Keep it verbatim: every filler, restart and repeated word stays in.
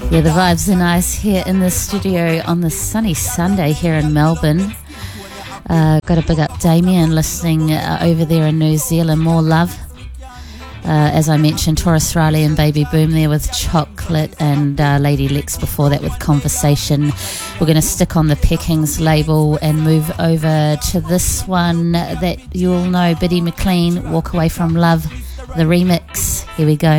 Yeah, the vibes are nice here in the studio on this sunny Sunday here in Melbourne. Uh, got to big up Damien listening uh, over there in New Zealand. More love. Uh, as I mentioned, Taurus Riley and Baby Boom there with Chocolate, and uh, Lady Lex before that with Conversation. We're going to stick on the Peckings label and move over to this one that you all know, Biddy McLean, Walk Away From Love, the remix. Here we go.